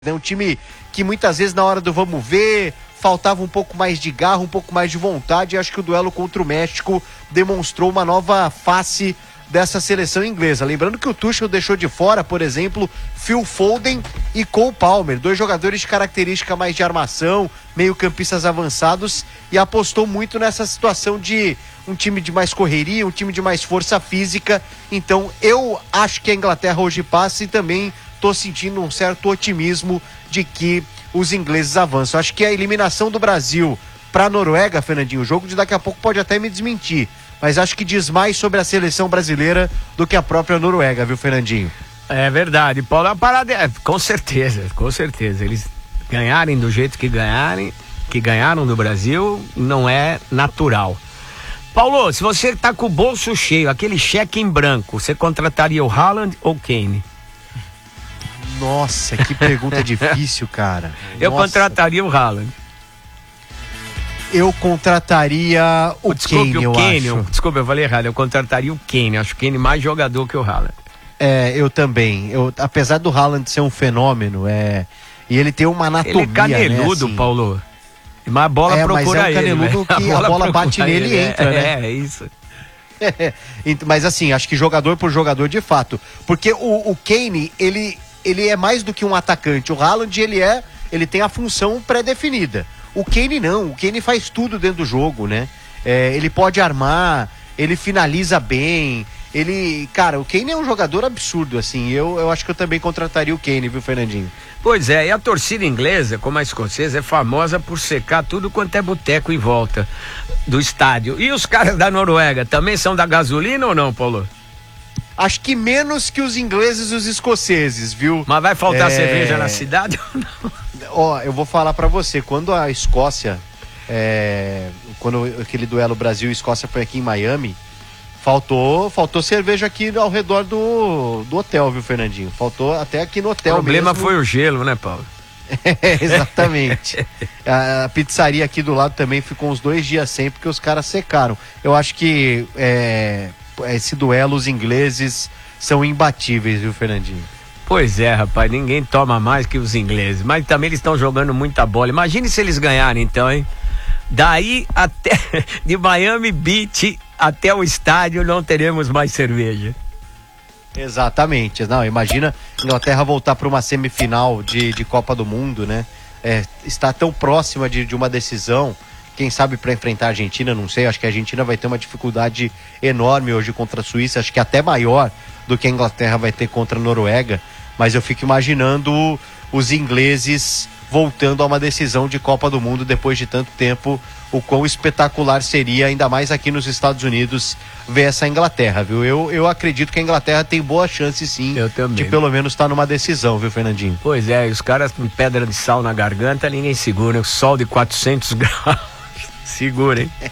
É um time que muitas vezes na hora do vamos ver, faltava um pouco mais de garra, um pouco mais de vontade, e acho que o duelo contra o México demonstrou uma nova face dessa seleção inglesa. Lembrando que o Tuchel deixou de fora, por exemplo, Phil Foden e Cole Palmer, dois jogadores de característica mais de armação, meio-campistas avançados, e apostou muito nessa situação de um time de mais correria, um time de mais força física. Então eu acho que a Inglaterra hoje passa, e também estou sentindo um certo otimismo de que os ingleses avançam. Acho que a eliminação do Brasil para a Noruega, Fernandinho, o jogo de daqui a pouco pode até me desmentir, mas acho que diz mais sobre a seleção brasileira do que a própria Noruega, viu, Fernandinho? É verdade, Paulo, a parada com certeza, eles ganharem do jeito que ganharam do Brasil, não é natural. Paulo, se você tá com o bolso cheio, aquele cheque em branco, você contrataria o Haaland ou Kane? Nossa, que pergunta difícil, cara. Eu contrataria o Haaland. Eu contrataria o Kane, eu acho. Desculpa, eu falei errado. Eu contrataria o Kane. Acho o Kane mais jogador que o Haaland. É, eu também. Apesar do Haaland ser um fenômeno, e ele tem uma anatomia, ele é caneludo, né, assim... Paulo. Mas a bola procura mas é um caneludo ele, que a bola bate nele e entra, né? É isso. Mas assim, acho que jogador por jogador de fato. Porque o Kane, ele é mais do que um atacante. O Haaland, ele tem a função pré-definida. O Kane não, o Kane faz tudo dentro do jogo, né? Ele pode armar, ele finaliza bem, cara, o Kane é um jogador absurdo, assim. Eu acho que eu também contrataria o Kane, viu, Fernandinho? Pois é, e a torcida inglesa, como a escocesa, é famosa por secar tudo quanto é boteco em volta do estádio. E os caras da Noruega também são da gasolina ou não, Paulo? Acho que menos que os ingleses e os escoceses, viu? Mas vai faltar cerveja na cidade ou não? Ó, eu vou falar pra você, quando a Escócia, quando aquele duelo Brasil e Escócia foi aqui em Miami, faltou cerveja aqui ao redor do hotel, viu, Fernandinho? Faltou até aqui no hotel mesmo. O problema foi o gelo, né, Paulo? Exatamente. A pizzaria aqui do lado também ficou uns 2 dias sem, porque os caras secaram. Eu acho que esse duelo, os ingleses são imbatíveis, viu, Fernandinho? Pois é, rapaz, ninguém toma mais que os ingleses, mas também eles estão jogando muita bola. Imagine se eles ganharem então, hein? Daí até, de Miami Beach até o estádio, não teremos mais cerveja. Exatamente. Não, imagina a Inglaterra voltar para uma semifinal de Copa do Mundo, né? Está tão próxima de uma decisão. Quem sabe para enfrentar a Argentina, não sei. Acho que a Argentina vai ter uma dificuldade enorme hoje contra a Suíça, acho que até maior do que a Inglaterra vai ter contra a Noruega. Mas eu fico imaginando os ingleses voltando a uma decisão de Copa do Mundo depois de tanto tempo, o quão espetacular seria, ainda mais aqui nos Estados Unidos, ver essa Inglaterra, viu? Eu acredito que a Inglaterra tem boa chance, sim, de pelo menos estar numa decisão, viu, Fernandinho? Pois é, e os caras com pedra de sal na garganta, ninguém segura, o sol de 400 graus, segura, hein?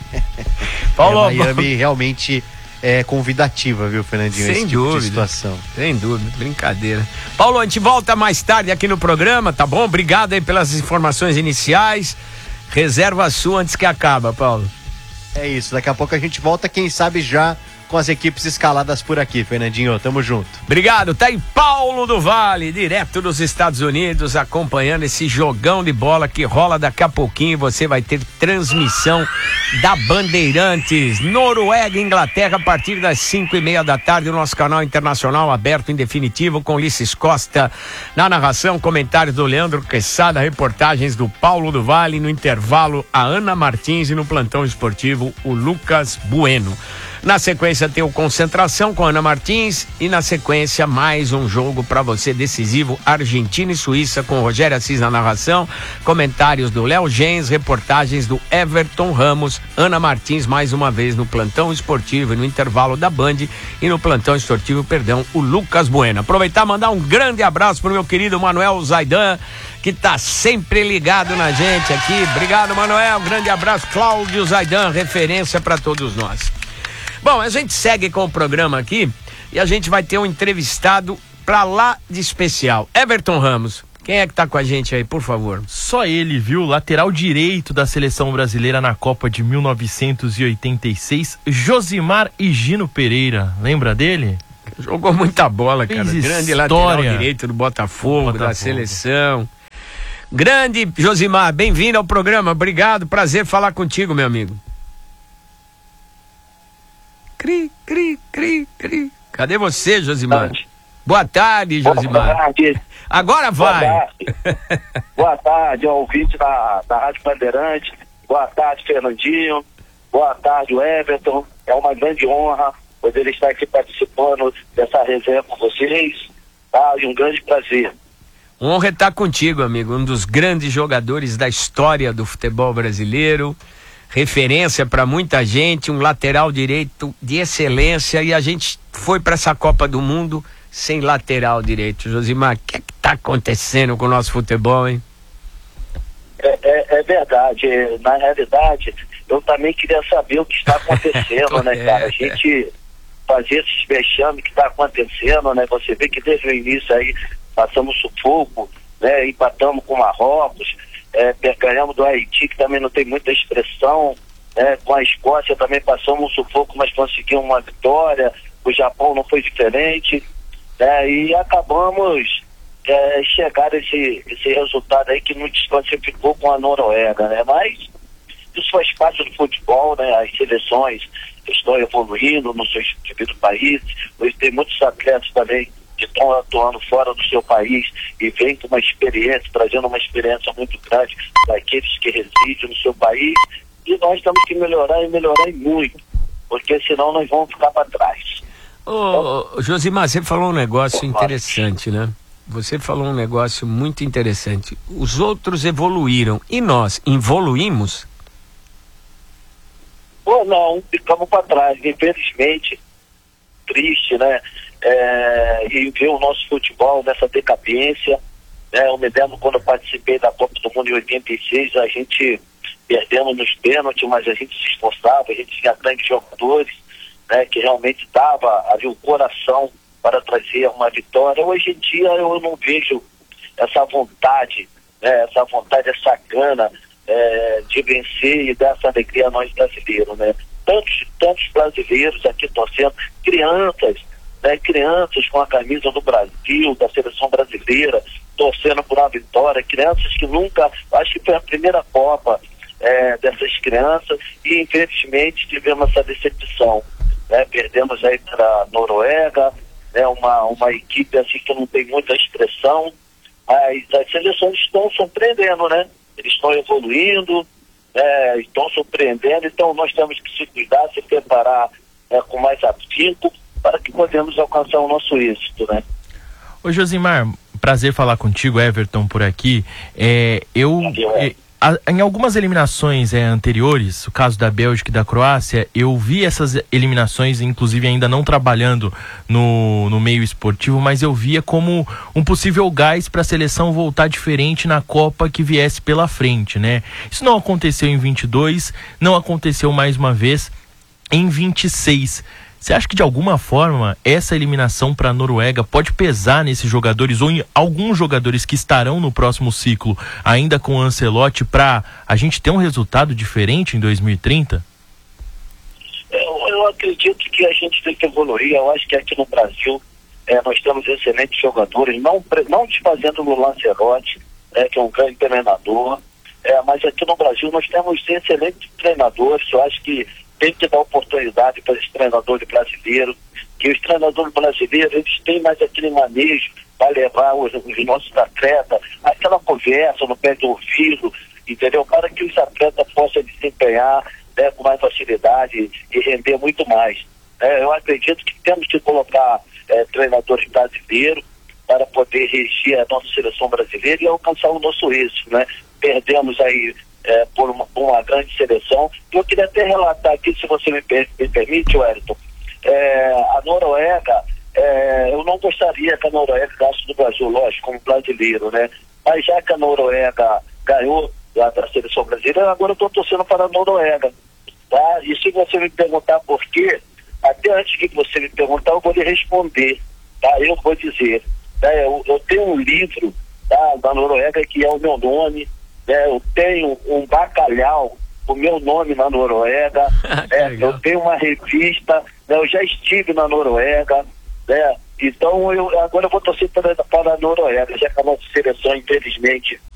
Paulo, Miami realmente é convidativa, viu, Fernandinho? Sem dúvida, situação. Sem dúvida, brincadeira. Paulo, a gente volta mais tarde aqui no programa, tá bom? Obrigado aí pelas informações iniciais. Reserva a sua antes que acaba, Paulo. É isso, daqui a pouco a gente volta, quem sabe já com as equipes escaladas por aqui, Fernandinho, tamo junto. Obrigado, tá aí Paulo do Vale, direto dos Estados Unidos, acompanhando esse jogão de bola que rola daqui a pouquinho. Você vai ter transmissão da Bandeirantes, Noruega e Inglaterra, a partir das 5:30 da tarde, o nosso canal internacional aberto em definitivo, com Ulisses Costa na narração, comentários do Leandro Quesada, reportagens do Paulo do Vale, no intervalo a Ana Martins e no plantão esportivo o Lucas Bueno. Na sequência tem o Concentração com Ana Martins e na sequência mais um jogo para você decisivo, Argentina e Suíça, com Rogério Assis na narração, comentários do Léo Gens, reportagens do Everton Ramos, Ana Martins mais uma vez no plantão esportivo e no intervalo da Band, e no plantão esportivo, o Lucas Bueno. Aproveitar e mandar um grande abraço pro meu querido Manuel Zaidan, que tá sempre ligado na gente aqui. Obrigado, Manuel, grande abraço. Cláudio Zaidan, referência para todos nós. Bom, a gente segue com o programa aqui e a gente vai ter um entrevistado pra lá de especial. Everton Ramos, quem é que tá com a gente aí, por favor? Só ele, viu? Lateral direito da seleção brasileira na Copa de 1986, Josimar Higino Pereira. Lembra dele? Jogou muita bola, cara. Fez grande história. Lateral direito do Botafogo, da seleção. Grande Josimar, bem-vindo ao programa, obrigado, prazer falar contigo, meu amigo. Cri, cri, cri, cri. Cadê você, Josimar? Boa tarde, Josimar. Boa tarde. Agora vai. Boa tarde ao ouvinte da Rádio Bandeirante. Boa tarde, Fernandinho. Boa tarde, Everton. É uma grande honra poder estar aqui participando dessa resenha com vocês. Tá? E um grande prazer. Honra estar contigo, amigo. Um dos grandes jogadores da história do futebol brasileiro. Referência para muita gente, um lateral direito de excelência, e a gente foi para essa Copa do Mundo sem lateral direito. Josimar, o que é que tá acontecendo com o nosso futebol, hein? É verdade. Na realidade, eu também queria saber o que está acontecendo, né, cara? A gente fazer esses vexames que está acontecendo, né? Você vê que desde o início aí passamos sufoco, né? Empatamos com Marrocos, ganhamos do Haiti, que também não tem muita expressão, com a Escócia também passamos um sufoco, mas conseguimos uma vitória. O Japão não foi diferente, e acabamos chegar a esse resultado aí que nos desclassificou com a Noruega, né? Mas isso faz parte do futebol, né? As seleções estão evoluindo nos seus devidos países. Hoje tem muitos atletas também que estão atuando fora do seu país e vêm com uma experiência, trazendo uma experiência muito grande daqueles que residem no seu país, e nós temos que melhorar e melhorar muito, porque senão nós vamos ficar para trás. Ô, Josimar, você falou um negócio interessante, né? Você falou um negócio muito interessante. Os outros evoluíram e nós evoluímos? Ou não, ficamos para trás, infelizmente. Triste, né? E ver o nosso futebol nessa decadência, né? Eu me lembro quando eu participei da Copa do Mundo em 86, a gente perdemos nos pênaltis, mas a gente se esforçava, a gente tinha grandes jogadores, né? Que realmente havia o coração para trazer uma vitória. Hoje em dia eu não vejo essa vontade, né? Essa gana de vencer e dar essa alegria a nós brasileiros, né? Tantos brasileiros aqui torcendo, crianças com a camisa do Brasil, da seleção brasileira, torcendo por uma vitória, crianças que nunca, acho que foi a primeira Copa dessas crianças, e infelizmente tivemos essa decepção, né? Perdemos aí para a Noruega, né? Uma equipe assim que não tem muita expressão, mas as seleções estão surpreendendo, né? Eles estão evoluindo, estão surpreendendo, então nós temos que se cuidar, se preparar com mais afinco para que podemos alcançar o nosso êxito, né? Ô Josimar, prazer falar contigo, Everton, por aqui. Em algumas eliminações anteriores, o caso da Bélgica e da Croácia, eu vi essas eliminações, inclusive ainda não trabalhando no meio esportivo, mas eu via como um possível gás para a seleção voltar diferente na Copa que viesse pela frente, né? Isso não aconteceu em 22, não aconteceu mais uma vez em 26. Você acha que de alguma forma essa eliminação para a Noruega pode pesar nesses jogadores ou em alguns jogadores que estarão no próximo ciclo ainda com o Ancelotti, para a gente ter um resultado diferente em 2030? Eu acredito que a gente tem que evoluir. Eu acho que aqui no Brasil nós temos excelentes jogadores, não desfazendo o Ancelotti, que é um grande treinador, mas aqui no Brasil nós temos excelentes treinadores. Eu acho que tem que dar oportunidade para esses treinadores brasileiros, que os treinadores brasileiros, eles têm mais aquele manejo para levar os nossos atletas, aquela conversa no pé do ouvido, entendeu? Para que os atletas possam desempenhar com mais facilidade e render muito mais. Eu acredito que temos que colocar treinadores brasileiros para poder regir a nossa seleção brasileira e alcançar o nosso êxito, né? Perdemos aí por uma grande seleção. Eu queria até relatar aqui, se você me permite, Wellington, a Noruega, eu não gostaria que a Noruega ganhasse do Brasil, lógico, como brasileiro, né? Mas já que a Noruega ganhou da seleção brasileira, agora eu estou torcendo para a Noruega, tá? E se você me perguntar por quê, até antes que você me perguntar, eu vou lhe responder, tá? Eu vou dizer, eu tenho um livro, tá, da Noruega que é o meu nome, eu tenho um bacalhau, o meu nome na Noruega, eu tenho uma revista, eu já estive na Noruega, então agora eu vou torcer para a Noruega, já que a nossa seleção, infelizmente,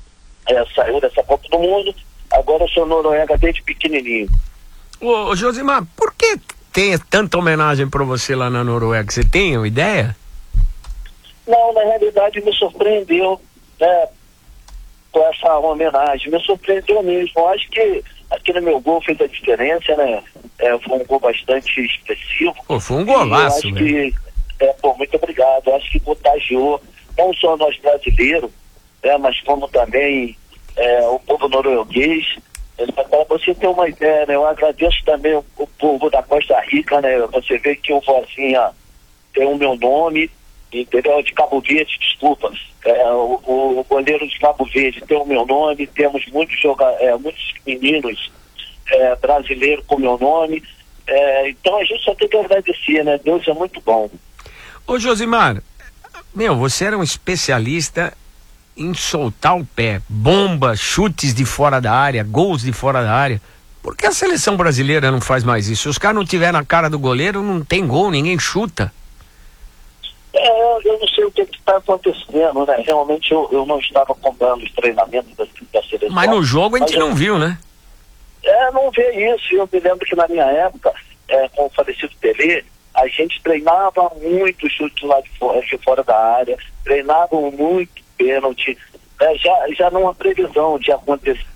saiu dessa Copa do Mundo, agora eu sou Noruega desde pequenininho. Ô Josimar, por que tem tanta homenagem para você lá na Noruega? Você tem uma ideia? Não, na realidade me surpreendeu, né, com essa homenagem, me surpreendeu mesmo. Eu acho que aqui no meu gol fez a diferença, né? Foi um gol bastante expressivo. Pô, foi um golaço, acho que, muito obrigado. Eu acho que contagiou não só nós brasileiros, mas como também o povo norueguês. Para você ter uma ideia, né? Eu agradeço também o povo da Costa Rica, né? Você vê que o Vozinha tem o meu nome, entendeu? De Cabo Verde, desculpa. O goleiro de Cabo Verde tem o meu nome, temos muitos meninos brasileiros com o meu nome. Então a gente só tem que agradecer, né? Deus é muito bom. Ô Josimar, você era um especialista em soltar o pé, bomba, chutes de fora da área, gols de fora da área. Por que a seleção brasileira não faz mais isso? Se os caras não tiverem na cara do goleiro, não tem gol, ninguém chuta. Eu não sei o que está acontecendo, né? Realmente eu não estava acompanhando os treinamentos da seleção. Mas no jogo a gente não viu, né? Não vê isso. Eu me lembro que na minha época, com o falecido Pelé, a gente treinava muito chute lá de fora da área, treinava muito pênalti, já numa previsão de acontecer.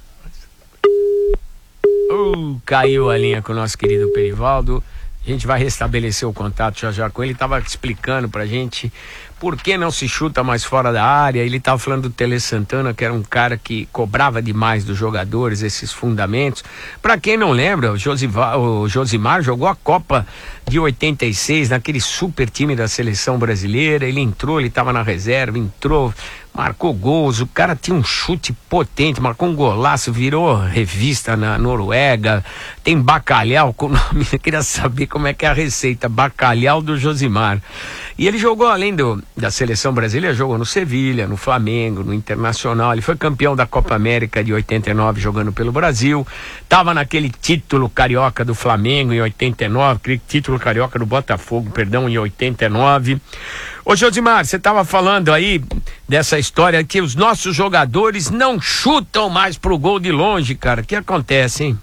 Caiu a linha com o nosso querido Perivaldo. A gente vai restabelecer o contato já com ele. Estava explicando pra gente por que não se chuta mais fora da área. Ele estava falando do Tele Santana, que era um cara que cobrava demais dos jogadores esses fundamentos. Para quem não lembra, o Josimar jogou a Copa de 86 naquele super time da seleção brasileira. Ele entrou, ele estava na reserva, marcou gols, o cara tinha um chute potente, marcou um golaço, virou revista na Noruega, tem bacalhau com o nome, eu queria saber como é que é a receita, bacalhau do Josimar. E ele jogou, além da seleção brasileira, jogou no Sevilha, no Flamengo, no Internacional, ele foi campeão da Copa América de 89 jogando pelo Brasil, estava naquele título carioca do Flamengo em 89, aquele título carioca do Botafogo, perdão, em 89. Ô Josimar, você estava falando aí dessa história que os nossos jogadores não chutam mais pro gol de longe, cara. O que acontece, hein?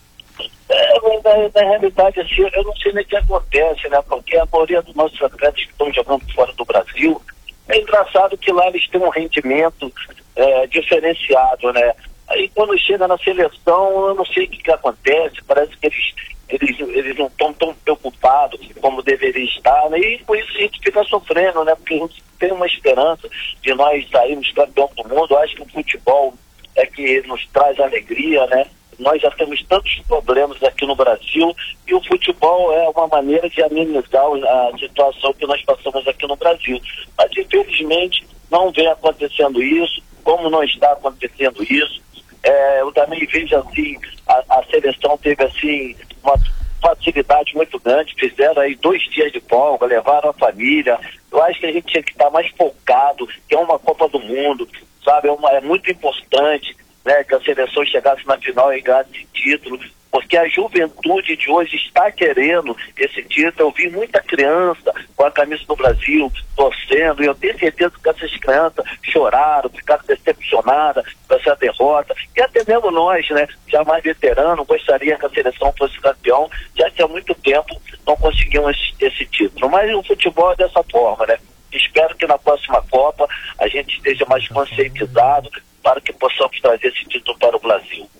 Na realidade, assim, eu não sei nem o que acontece, né? Porque a maioria dos nossos atletas que estão jogando fora do Brasil, é engraçado que lá eles têm um rendimento diferenciado, né? Aí quando chega na seleção, eu não sei o que acontece, parece que eles não estão tão preocupados como deveriam estar, né? E por isso a gente fica sofrendo, né? Porque a gente tem uma esperança de nós sairmos campeão do mundo. Eu acho que o futebol é que nos traz alegria, né? Nós já temos tantos problemas aqui no Brasil e o futebol é uma maneira de amenizar a situação que nós passamos aqui no Brasil. Mas infelizmente não vem acontecendo isso, como não está acontecendo isso. Eu também vejo assim, a seleção teve assim uma facilidade muito grande, fizeram aí 2 dias de folga, levaram a família. Eu acho que a gente tinha que estar mais focado, que é uma Copa do Mundo, sabe? É muito importante, né, que a seleção chegasse na final e ganhasse esse título, porque a juventude de hoje está querendo esse título. Eu vi muita criança com a camisa do Brasil torcendo, e eu tenho certeza que essas crianças choraram, ficaram decepcionadas com essa derrota, e até mesmo nós, né, já mais veteranos, gostaria que a seleção fosse campeão, já que há muito tempo não conseguimos esse título. Mas o futebol é dessa forma, né? Espero que na próxima Copa a gente esteja mais conscientizado para que possamos trazer esse título para o Brasil.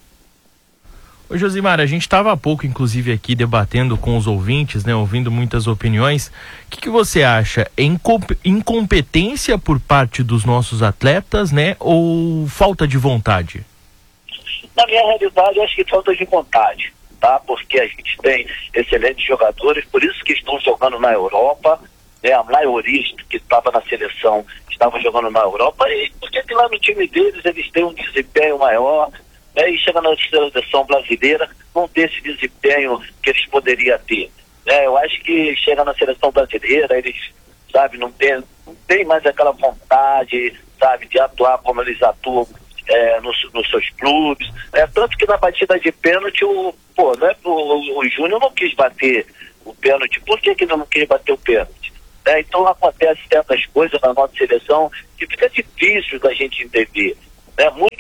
Ô Josimar, a gente estava há pouco, inclusive, aqui debatendo com os ouvintes, né, ouvindo muitas opiniões. O que você acha? É incompetência por parte dos nossos atletas, né, ou falta de vontade? Na minha realidade, eu acho que falta de vontade, tá? Porque a gente tem excelentes jogadores, por isso que estão jogando na Europa, né? A maioria que estava na seleção estava jogando na Europa, e porque lá no time deles eles têm um desempenho maior, e chega na seleção brasileira, não tem esse desempenho que eles poderiam ter. Eu acho que chega na seleção brasileira, eles, sabe, não tem mais aquela vontade, sabe, de atuar como eles atuam nos seus clubes. Tanto que na batida de pênalti, o Júnior não quis bater o pênalti. Por que ele não quis bater o pênalti? Então acontece certas coisas na nossa seleção que fica difícil da gente entender. É muito difícil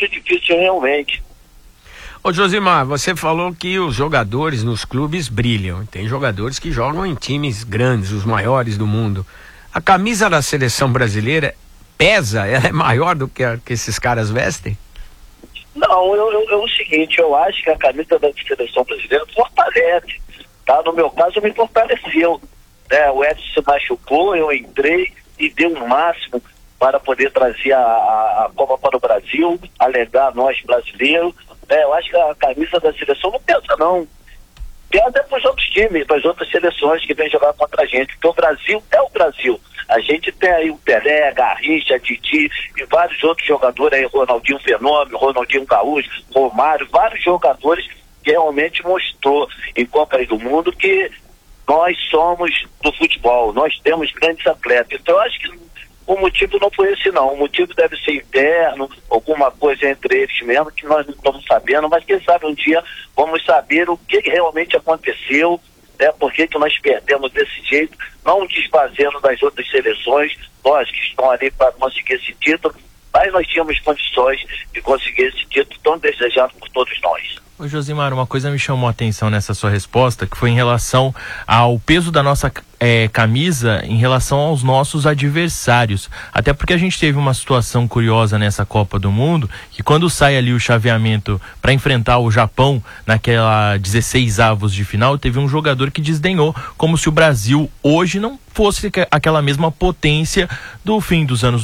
difícil realmente. Ô Josimar, você falou que os jogadores nos clubes brilham. Tem jogadores que jogam em times grandes, os maiores do mundo. A camisa da seleção brasileira pesa? Ela é maior do que que esses caras vestem? Não, é o seguinte, eu acho que a camisa da seleção brasileira fortalece, tá? No meu caso, me fortaleceu, né? O Edson se machucou, eu entrei e dei o máximo para poder trazer a Copa para o Brasil, alegar nós brasileiros. Eu acho que a camisa da seleção não pesa, não. Pesa para os outros times, para as outras seleções que vêm jogar contra a gente, porque o Brasil é o Brasil. A gente tem aí o Pelé, Garrincha, Didi e vários outros jogadores aí, Ronaldinho Fenômeno, Ronaldinho Gaúcho, Romário, vários jogadores que realmente mostrou em Copa do Mundo que nós somos do futebol, nós temos grandes atletas. Então eu acho que o motivo não foi esse, não. O motivo deve ser interno, alguma coisa entre eles mesmo, que nós não estamos sabendo, mas quem sabe um dia vamos saber o que realmente aconteceu, né? Por que nós perdemos desse jeito, não desfazendo das outras seleções, nós que estão ali para conseguir esse título, mas nós tínhamos condições de conseguir esse título tão desejado por todos nós. Ô Josimar, uma coisa me chamou a atenção nessa sua resposta, que foi em relação ao peso da nossa camisa em relação aos nossos adversários. Até porque a gente teve uma situação curiosa nessa Copa do Mundo, que quando sai ali o chaveamento para enfrentar o Japão naquela 16avos de final, teve um jogador que desdenhou, como se o Brasil hoje não fosse aquela mesma potência do fim dos anos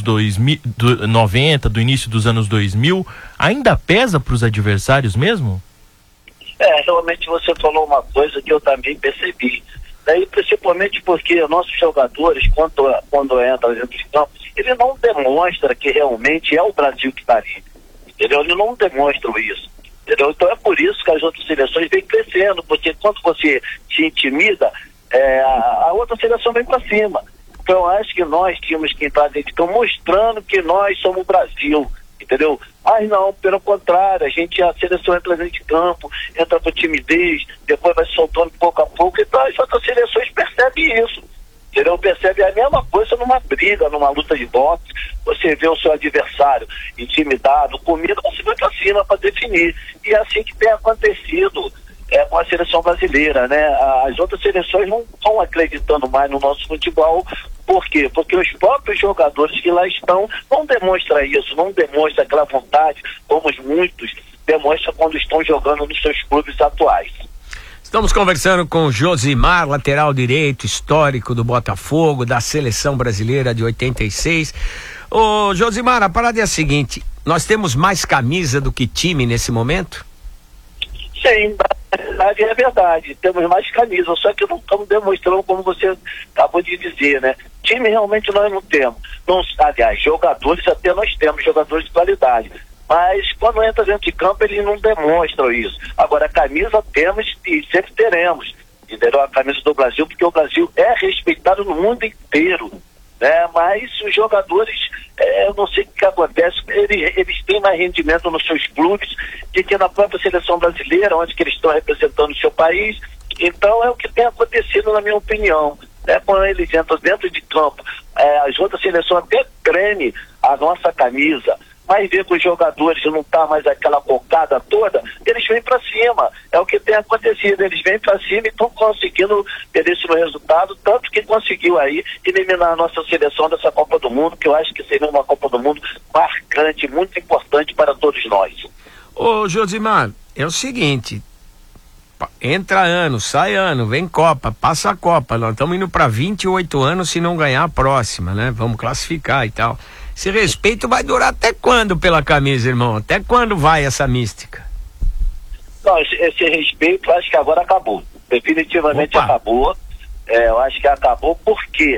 90, do início dos anos 2000. Ainda pesa para os adversários mesmo? Realmente você falou uma coisa que eu também percebi. Daí, principalmente porque nossos jogadores, quando entram dentro de campo, ele não demonstra que realmente é o Brasil que está ali. Entendeu? Eles não demonstram isso. Entendeu? Então é por isso que as outras seleções vêm crescendo, porque quando você se intimida, a outra seleção vem para cima. Então eu acho que nós tínhamos que entrar dentro de campo mostrando que nós somos o Brasil. Entendeu? Mas não, pelo contrário, a seleção entra dentro de campo, entra com timidez, depois vai soltando pouco a pouco, então as outras seleções percebem isso, entendeu? Percebe a mesma coisa numa briga, numa luta de boxe, você vê o seu adversário intimidado, com medo, você vai pra cima para definir, e é assim que tem acontecido com a seleção brasileira, né? As outras seleções não estão acreditando mais no nosso futebol. Por quê? Porque os próprios jogadores que lá estão não demonstram isso, não demonstram aquela vontade, como muitos demonstram quando estão jogando nos seus clubes atuais. Estamos conversando com o Josimar, lateral direito, histórico do Botafogo, da seleção brasileira de 86. Ô Josimar, a parada é a seguinte, nós temos mais camisa do que time nesse momento? Sim, na verdade é verdade, temos mais camisas, só que não estamos demonstrando como você acabou de dizer, né? Time realmente nós não temos. Aliás, jogadores até nós temos, jogadores de qualidade. Mas quando entra dentro de campo eles não demonstram isso. Agora a camisa temos e sempre teremos, entendeu? A camisa do Brasil, porque o Brasil é respeitado no mundo inteiro, né? Mas os jogadores, eu não sei o que acontece, eles têm mais rendimento nos seus clubes do que na própria seleção brasileira, onde que eles estão representando o seu país. Então é o que tem acontecido, na minha opinião, né? Quando eles entram dentro de campo, as outras seleções até tremem a nossa camisa, mas vê que os jogadores não tá mais aquela cocada toda, eles vêm para cima. É o que tem acontecido, eles vêm para cima e estão conseguindo ter esse resultado, tanto que conseguiu aí eliminar a nossa seleção dessa Copa do Mundo, que eu acho que seria uma Copa do Mundo marcante, muito importante para todos nós. Ô Josimar, é o seguinte, entra ano, sai ano, vem Copa, passa a Copa, nós estamos indo para 28 anos se não ganhar a próxima, né? Vamos classificar e tal. Esse respeito vai durar até quando pela camisa, irmão? Até quando vai essa mística? Não, esse respeito eu acho que agora acabou. Definitivamente acabou. Eu acho que acabou porque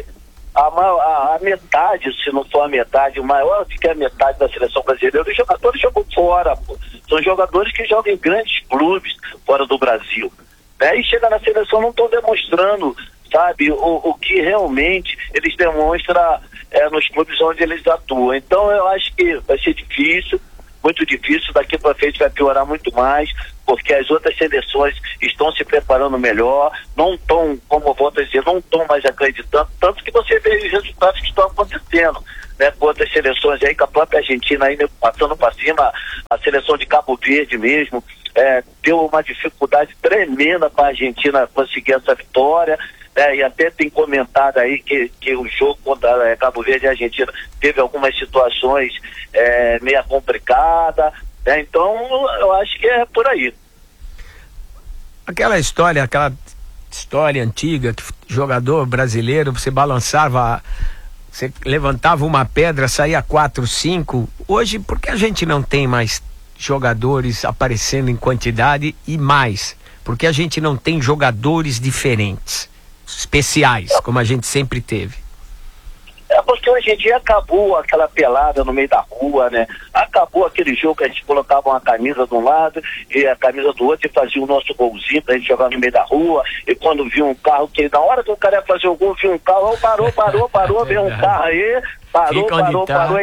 a metade, se não for a metade, o maior do que a metade da seleção brasileira, os jogadores jogam fora, pô. São jogadores que jogam em grandes clubes fora do Brasil. E chega na seleção, não estão demonstrando, sabe, o que realmente eles demonstram nos clubes onde eles atuam. Então eu acho que vai ser difícil, muito difícil, daqui para frente vai piorar muito mais, porque as outras seleções estão se preparando melhor, não estão, como eu volto a dizer, não estão mais acreditando, tanto que você vê os resultados que estão acontecendo, né, com outras seleções aí, com a própria Argentina aí passando para cima, a seleção de Cabo Verde mesmo, deu uma dificuldade tremenda para a Argentina conseguir essa vitória, e até tem comentado aí que o jogo contra Cabo Verde e Argentina teve algumas situações meio complicadas, né? Então eu acho que é por aí. Aquela história antiga, que jogador brasileiro, você balançava, você levantava uma pedra, saía 4, 5. Hoje, por que a gente não tem mais jogadores aparecendo em quantidade e mais? Porque a gente não tem jogadores diferentes, especiais, como a gente sempre teve. Porque hoje em dia acabou aquela pelada no meio da rua, né? Acabou aquele jogo que a gente colocava uma camisa de um lado e a camisa do outro e fazia o nosso golzinho pra gente jogar no meio da rua, e quando viu um carro, que na hora que o cara ia fazer o gol, viu um carro, parou, veio um carro aí, parou,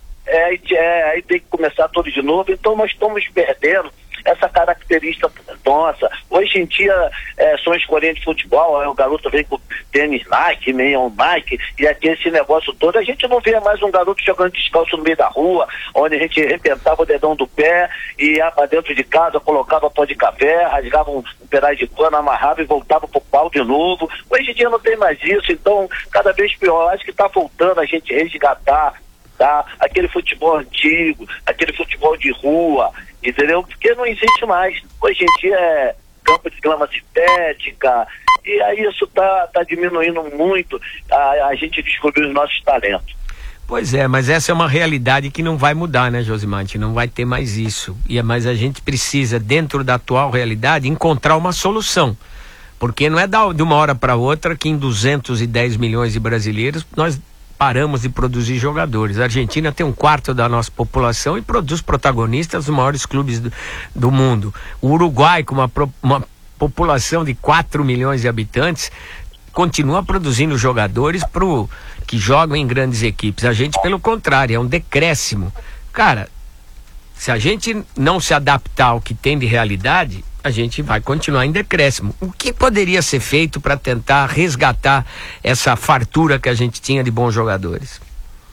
aí tem que começar tudo de novo. Então nós estamos perdendo essa característica nossa. Hoje em dia são escolinhas de futebol, o garoto vem com tênis Nike, meio Nike, e aqui esse negócio todo, a gente não vê mais um garoto jogando descalço no meio da rua, onde a gente arrebentava o dedão do pé e ia pra dentro de casa, colocava pó de café, rasgava um pedaço de pano, amarrava e voltava pro pau de novo. Hoje em dia não tem mais isso, então cada vez pior. Acho que tá faltando a gente resgatar, tá? Aquele futebol antigo, aquele futebol de rua, entendeu? Porque não existe mais. Hoje em dia é campo de grama sintética, e aí isso tá diminuindo muito a gente descobrir os nossos talentos. Pois é, mas essa é uma realidade que não vai mudar, né, Josimar? Não vai ter mais isso. Mas a gente precisa, dentro da atual realidade, encontrar uma solução. Porque não é de uma hora para outra que em 210 milhões de brasileiros nós paramos de produzir jogadores. A Argentina tem 1/4 da nossa população e produz protagonistas dos maiores clubes do mundo. O Uruguai, com uma população de 4 milhões de habitantes, continua produzindo jogadores que jogam em grandes equipes. A gente, pelo contrário, é um decréscimo. Cara, se a gente não se adaptar ao que tem de realidade, a gente vai continuar em decréscimo. O que poderia ser feito para tentar resgatar essa fartura que a gente tinha de bons jogadores?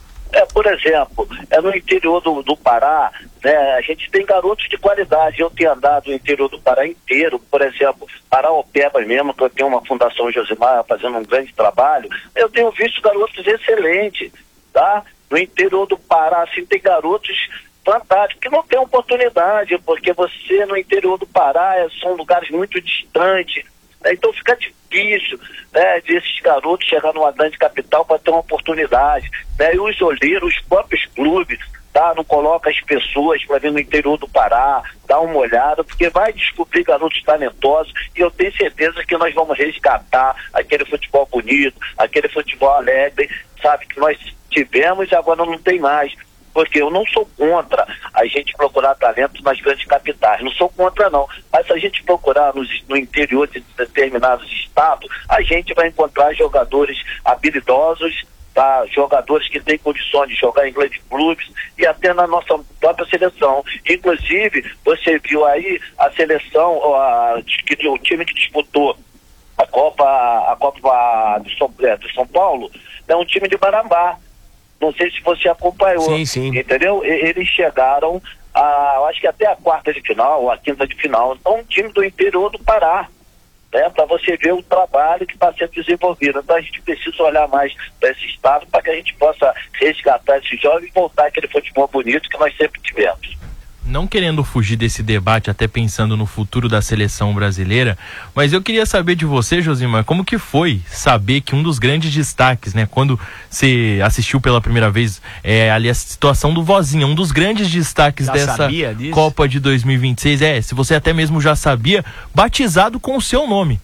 Por exemplo, no interior do Pará, né, a gente tem garotos de qualidade. Eu tenho andado no interior do Pará inteiro, por exemplo, Paraopeba mesmo, que eu tenho uma Fundação Josimar fazendo um grande trabalho, eu tenho visto garotos excelentes, tá? No interior do Pará, assim, tem garotos fantásticos que não tem oportunidade, porque você no interior do Pará são lugares muito distantes, né? Então fica difícil, né, desses garotos chegar numa grande capital para ter uma oportunidade, né? E os olheiros, os próprios clubes, tá? Não coloca as pessoas para vir no interior do Pará, dar uma olhada, porque vai descobrir garotos talentosos, e eu tenho certeza que nós vamos resgatar aquele futebol bonito, aquele futebol alegre, sabe, que nós tivemos e agora não tem mais. Porque eu não sou contra a gente procurar talentos nas grandes capitais, não sou contra não, mas se a gente procurar no interior de determinados estados, a gente vai encontrar jogadores habilidosos, tá? Jogadores que têm condições de jogar em grandes clubes e até na nossa própria seleção. Inclusive, você viu aí a seleção, o time que disputou a Copa de São Paulo, é um time de Marabá. Não sei se você acompanhou. Sim. Entendeu? Eles chegaram acho que até a quarta de final, ou a quinta de final. Então, um time do interior do Pará, né? Para você ver o trabalho que está sendo desenvolvido. Então, a gente precisa olhar mais para esse estado para que a gente possa resgatar esses jovens e voltar aquele futebol bonito que nós sempre tivemos. Não querendo fugir desse debate, até pensando no futuro da seleção brasileira, mas eu queria saber de você, Josimar, como que foi saber que um dos grandes destaques, né, quando você assistiu pela primeira vez, ali a situação do Vozinha, um dos grandes destaques dessa Copa de 2026, se você até mesmo já sabia, batizado com o seu nome.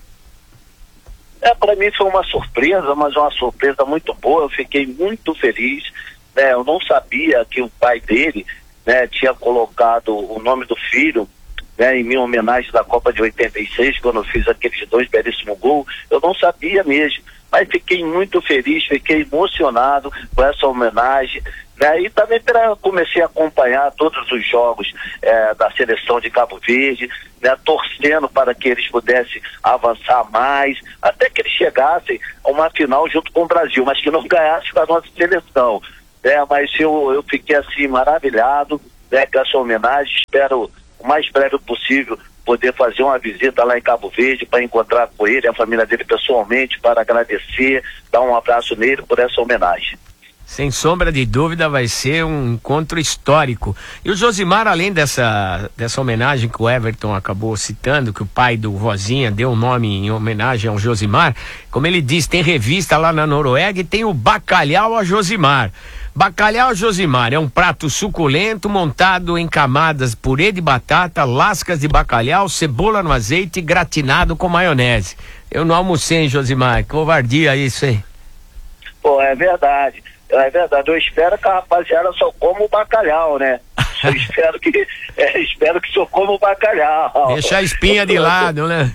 Para mim foi uma surpresa, mas uma surpresa muito boa. Eu fiquei muito feliz, né? Eu não sabia que o pai dele, né, tinha colocado o nome do filho, né, em minha homenagem da Copa de 86, quando eu fiz aqueles 2 belíssimos gols. Eu não sabia mesmo, mas fiquei muito feliz, fiquei emocionado com essa homenagem, né? E também comecei a acompanhar todos os jogos da seleção de Cabo Verde, né? Torcendo para que eles pudessem avançar mais, até que eles chegassem a uma final junto com o Brasil, mas que não ganhassem com a nossa seleção, né? Mas eu fiquei assim maravilhado, né, com essa homenagem. Espero o mais breve possível poder fazer uma visita lá em Cabo Verde para encontrar com ele, a família dele pessoalmente, para agradecer, dar um abraço nele por essa homenagem. Sem sombra de dúvida vai ser um encontro histórico. E o Josimar, além dessa homenagem que o Everton acabou citando, que o pai do Rosinha deu o nome em homenagem ao Josimar, como ele disse, tem revista lá na Noruega e tem o Bacalhau a Josimar. Bacalhau a Josimar é um prato suculento montado em camadas purê de batata, lascas de bacalhau, cebola no azeite e gratinado com maionese. Eu não almocei, hein, Josimar? Covardia isso aí. Pô, é verdade. É verdade, eu espero que a rapaziada só coma o bacalhau, né? Eu espero que só coma o bacalhau. Deixa a espinha de lado, né?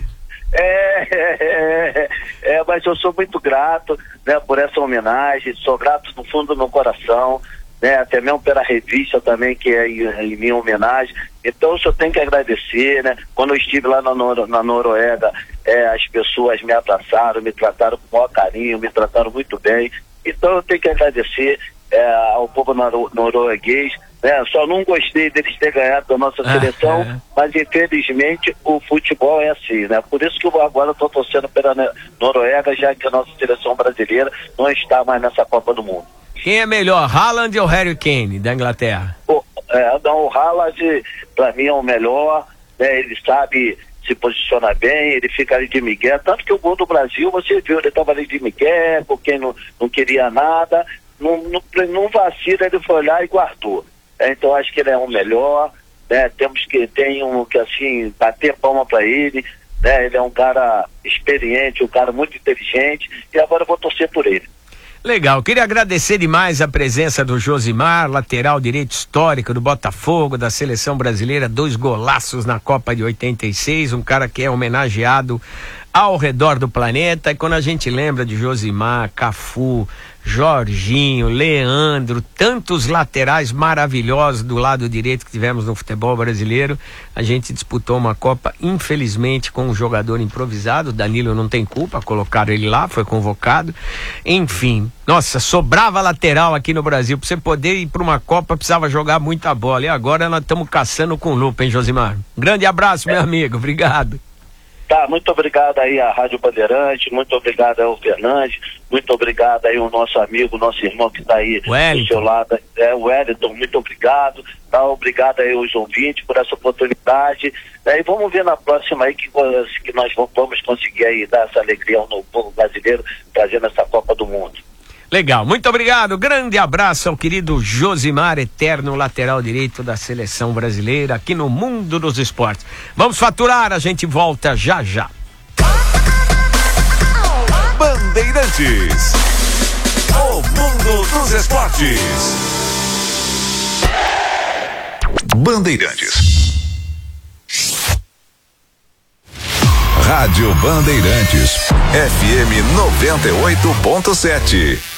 Mas eu sou muito grato, né, por essa homenagem, sou grato do fundo do meu coração, né, até mesmo pela revista também, que é em minha homenagem. Então eu só tenho que agradecer, né? Quando eu estive lá na Noruega, as pessoas me abraçaram, me trataram com o maior carinho, me trataram muito bem. Então eu tenho que agradecer ao povo norueguês, né? Só não gostei deles ter ganhado da nossa seleção, mas infelizmente o futebol é assim, né? Por isso que eu agora estou torcendo pela Noruega, já que a nossa seleção brasileira não está mais nessa Copa do Mundo. Quem é melhor, Haaland ou Harry Kane, da Inglaterra? O Haaland, para mim, é o melhor, né? Ele sabe se posiciona bem, ele fica ali de migué, tanto que o gol do Brasil, você viu, ele estava ali de migué, por quem não queria nada, não vacila, ele foi lá e guardou. Então acho que ele é o melhor, né? Temos que assim, bater palma para ele, né? Ele é um cara experiente, um cara muito inteligente, e agora eu vou torcer por ele. Legal, queria agradecer demais a presença do Josimar, lateral direito histórico do Botafogo, da seleção brasileira, 2 golaços na Copa de 86, um cara que é homenageado ao redor do planeta. E quando a gente lembra de Josimar, Cafu, Jorginho, Leandro, tantos laterais maravilhosos do lado direito que tivemos no futebol brasileiro, a gente disputou uma Copa, infelizmente, com um jogador improvisado. Danilo não tem culpa, colocaram ele lá, foi convocado. Enfim, nossa, sobrava lateral aqui no Brasil. Pra você poder ir pra uma Copa, precisava jogar muita bola. E agora nós estamos caçando com lupa, hein, Josimar? Grande abraço, meu amigo, obrigado. Tá, muito obrigado aí à Rádio Bandeirante, muito obrigado ao Fernandes, muito obrigado aí ao nosso amigo, nosso irmão que está aí do seu lado, o Wellington, muito obrigado, tá, obrigado aí aos ouvintes por essa oportunidade, e vamos ver na próxima aí que nós vamos conseguir aí dar essa alegria ao povo brasileiro, trazendo essa Copa do Mundo. Legal, muito obrigado, grande abraço ao querido Josimar, eterno lateral direito da seleção brasileira aqui no Mundo dos Esportes. Vamos faturar, a gente volta já já. Bandeirantes, o Mundo dos Esportes. Bandeirantes. Rádio Bandeirantes, FM 98.7.